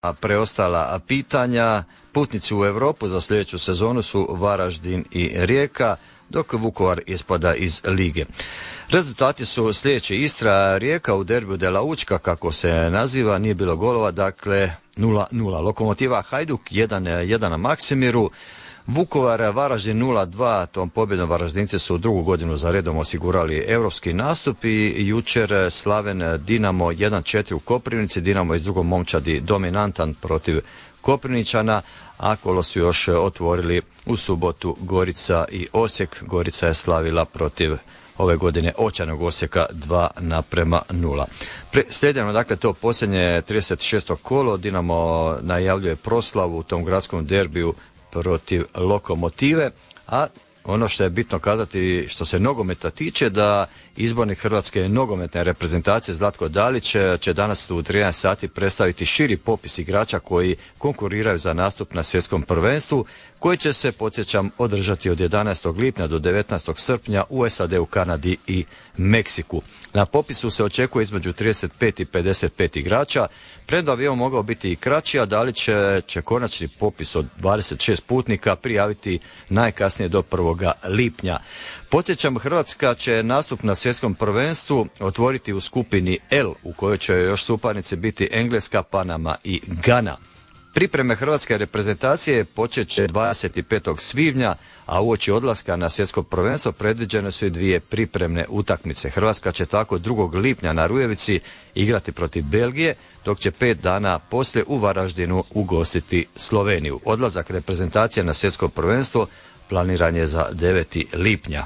preostala pitanja. Putnici u Europu za sljedeću sezonu su Varaždin i Rijeka, dok Vukovar ispada iz lige. Rezultati su sljedeći: Istra, Rijeka u derbiju de la Učka, kako se naziva, nije bilo golova, dakle 0-0. Lokomotiva Hajduk 1-1 na Maksimiru. Vukovar, Varaždin 0-2, tom pobjedom Varaždinci su drugu godinu za redom osigurali europski nastup i jučer slaven Dinamo 1-4 u Koprivnici. Dinamo iz drugog momčadi dominantan protiv Koprivničana, a kolo su još otvorili u subotu Gorica i Osijek. Gorica je slavila protiv ove godine očajnog Osijeka 2-0. Slijedimo dakle to posljednje 36. kolo. Dinamo najavljuje proslavu u tom gradskom derbiju protiv Lokomotive, a ono što je bitno kazati što se nogometa tiče, da izbornik Hrvatske nogometne reprezentacije Zlatko Dalić će danas u 13 sati predstaviti širi popis igrača koji konkuriraju za nastup na svjetskom prvenstvu, koji će se, podsjećam, održati od 11. lipnja do 19. srpnja u SAD-u, Kanadi i Meksiku. Na popisu se očekuje između 35 i 55 igrača. Premda bi on mogao biti i kraći, a Dalić će konačni popis od 26 putnika prijaviti najkasnije do 1. lipnja. Podsjećam, Hrvatska će nastup na svjetskom prvenstvu otvoriti u skupini L, u kojoj će još suparnici biti Engleska, Panama i Gana. Pripreme hrvatske reprezentacije počet će 25. svibnja, a uoči odlaska na svjetsko prvenstvo predviđene su i dvije pripremne utakmice. Hrvatska će tako 2. lipnja na Rujevici igrati protiv Belgije, dok će 5 dana poslije u Varaždinu ugostiti Sloveniju. Odlazak reprezentacije na svjetsko prvenstvo planiran je za 9. lipnja.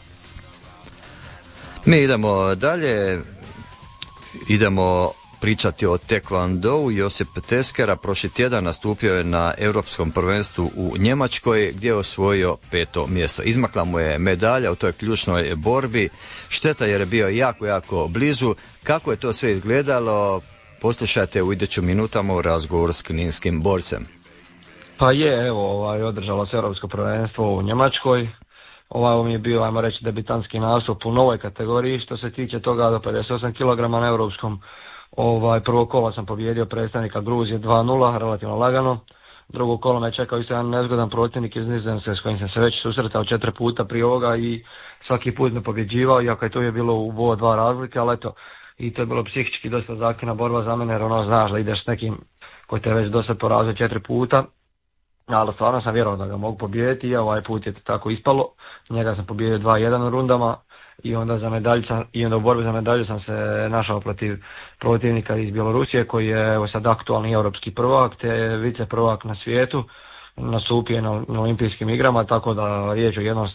Mi idemo dalje, idemo pričati o tekvondou. Josip Teskera prošli tjedan nastupio je na europskom prvenstvu u Njemačkoj, gdje je osvojio 5. mjesto. Izmakla mu je medalja u toj ključnoj borbi. Šteta jer je bio jako blizu. Kako je to sve izgledalo, poslušajte u idućim minutama u razgovoru s kninskim borcem. Pa je, evo, održalo se europsko prvenstvo u Njemačkoj. Ovo mi je bio, ajmo reći, debitanski nastup u novoj kategoriji. Što se tiče toga, do 58 kg na europskom, prvo kola sam pobijedio predstavnika Gruzije 2-0, relativno lagano. Drugo kolo me čekao isto jedan nezgodan protivnik iz Nizozemske s kojim sam se već susretao 4 puta prije ovoga i svaki put me pobjeđivao, iako je to je bilo u 2 razlike, ali eto, i to je bilo psihički dosta zahtjevna borba za mene, jer znaš da ideš s nekim koji te već dosta porazio 4 puta. Ali stvarno sam vjerovao da ga mogu pobijediti i ovaj put je tako ispalo. Njega sam pobijedio 2-1 u rundama i onda u borbi za medalju sam se našao protiv protivnika iz Bjelorusije koji je sad aktualni europski prvak te vice prvak na svijetu. Nastupio na olimpijskim igrama, tako da riječ o jednom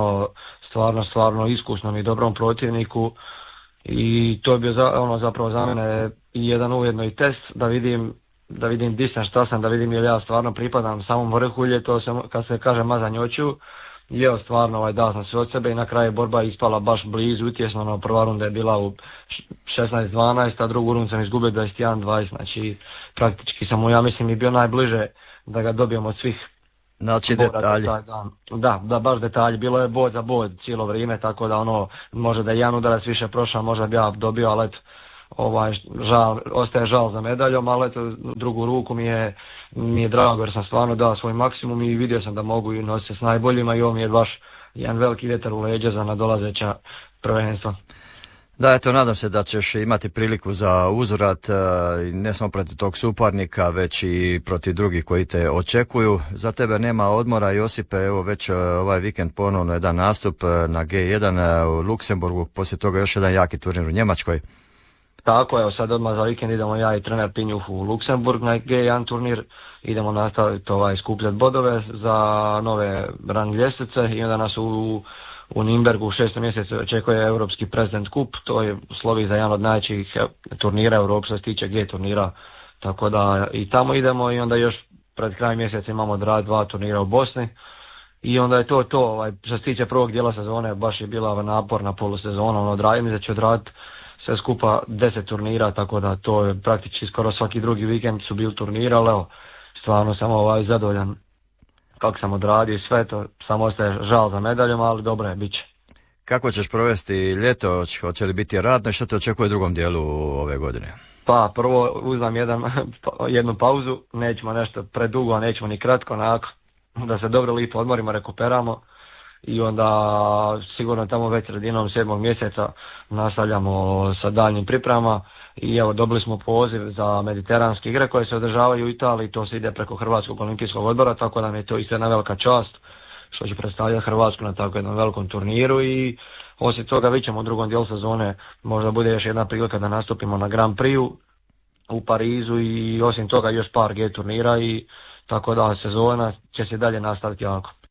stvarno iskusnom i dobrom protivniku. I to je bio zapravo za mene jedan ujedno i test da vidim di sam, šta sam, da vidim je li ja stvarno pripadam samom vrhulje, to se, kad se kaže mazanje očiju. I stvarno dao sam sve od sebe i na kraju borba ispala baš blizu, utjesno. Prva runda je bila u 16-12, a drugu rundu sam izgubio 21-20, znači praktički sam ja mislim i bio najbliže da ga dobijem od svih. Znači detalji. Da, baš detalji, bilo je bod za bod cijelo vrijeme, tako da možda da je jedan udarac više prošao, možda bi ja dobio, ali eto, ostaje žal za medaljom, ali eto, drugu ruku mi je drago jer sam stvarno dao svoj maksimum i vidio sam da mogu i nositi s najboljima i ovo mi je baš jedan veliki vjetar u leđa za nadolazeća prvenstva. Da, eto, nadam se da ćeš imati priliku za uzvrat, ne samo protiv tog suparnika, već i protiv drugih koji te očekuju. Za tebe nema odmora, Josipe, evo već ovaj vikend ponovno jedan nastup na G1 u Luksemburgu, poslije toga još jedan jaki turnir u Njemačkoj. Tako, evo sad odmah za vikend idemo ja i trener Pinjuh u Luksemburg na G1 turnir, idemo nastaviti skupljati bodove za nove rang ljestvice i onda nas u Nürnbergu u 6. mjesecu očekuje Europski President Cup, to je slovi za jedan od najvećih turnira Europe što se tiče G turnira, tako da i tamo idemo i onda još pred krajem mjeseca imamo 2 turnira u Bosni i onda je to, što se tiče prvog dijela sezone baš je bila naporna polusezona, mislim da će odraditi sve skupa 10 turnira, tako da to je praktički skoro svaki drugi vikend su bili turniri, ali evo, stvarno sam zadovoljan kako sam odradio sve to, samo ostaje žal za medaljom, ali dobro je, bit će. Kako ćeš provesti ljeto, hoće li biti radno i što te očekuje u drugom dijelu ove godine? Pa prvo uzmem jednu pauzu, nećemo nešto predugo, nećemo ni kratko, onako da se dobro lipo odmorimo, rekuperamo i onda sigurno tamo već sredinom 7. mjeseca nastavljamo sa daljnjim pripremama. I evo, dobili smo poziv za mediteranske igre koje se održavaju u Italiji, to se ide preko Hrvatskog olimpijskog odbora, tako da mi je to isto jedna velika čast što će predstavljati Hrvatsku na tako jednom velikom turniru. I osim toga vidjet ćemo u drugom dijelu sezone, možda bude još jedna prilika da nastupimo na Grand Prix u Parizu i osim toga još par G turnira, i tako da sezona će se dalje nastaviti jako.